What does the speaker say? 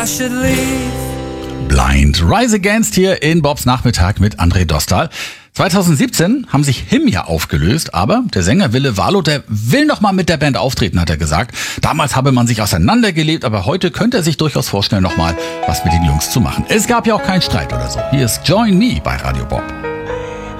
should leave. Blind Rise Against hier in Bobs Nachmittag mit André Dostal. 2017 haben sich Him ja aufgelöst, aber der Sänger Ville Valo, der will noch mal mit der Band auftreten, hat er gesagt. Damals habe man sich auseinandergelebt, aber heute könnte er sich durchaus vorstellen, noch mal was mit den Jungs zu machen. Es gab ja auch keinen Streit oder so. Hier ist Join Me bei Radio Bob.